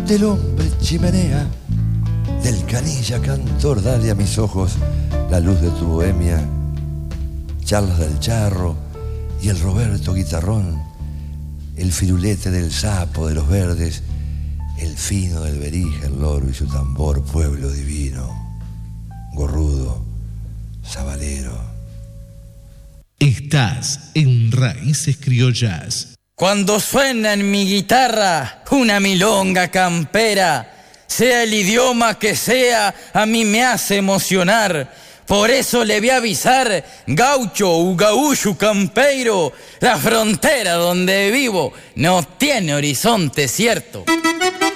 del hombre chimenea, del canilla cantor, dale a mis ojos la luz de tu bohemia. Charlas del charro y el Roberto guitarrón, el firulete del sapo de los verdes, el fino del berija, el loro y su tambor, pueblo divino, gorrudo, sabalero. Estás en Raíces Criollas. Cuando suena en mi guitarra una milonga campera, sea el idioma que sea, a mí me hace emocionar. Por eso le voy a avisar, gaucho, ugaúcho, campeiro, la frontera donde vivo no tiene horizonte cierto.